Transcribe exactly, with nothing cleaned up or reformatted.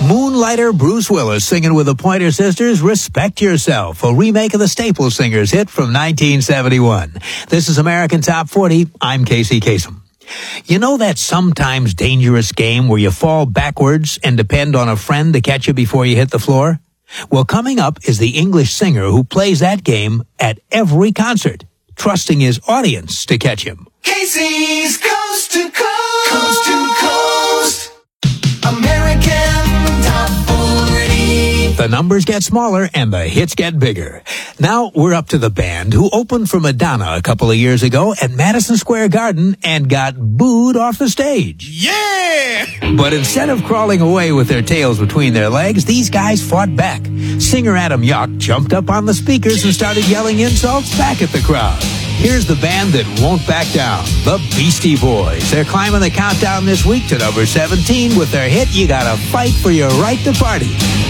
Moonlighter Bruce Willis singing with the Pointer Sisters, Respect Yourself, a remake of the Staple Singers hit from nineteen seventy-one. This is American Top forty. I'm Casey Kasem. You know that sometimes dangerous game where you fall backwards and depend on a friend to catch you before you hit the floor? Well, coming up is the English singer who plays that game at every concert, trusting his audience to catch him. Casey's Coast to Coast, Coast to Coast, American Top forty. The numbers get smaller and the hits get bigger. Now we're up to the band who opened for Madonna a couple of years ago at Madison Square Garden and got booed off the stage. Yeah! But instead of crawling away with their tails between their legs, these guys fought back. Singer Adam Yauch jumped up on the speakers and started yelling insults back at the crowd. Here's the band that won't back down, the Beastie Boys. They're climbing the countdown this week to number seventeen with their hit, You Gotta Fight for Your Right to Party.